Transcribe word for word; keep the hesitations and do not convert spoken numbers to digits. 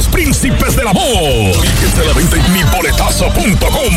Los Príncipes del Amor. Fíjense la venta en mi boletazo punto com.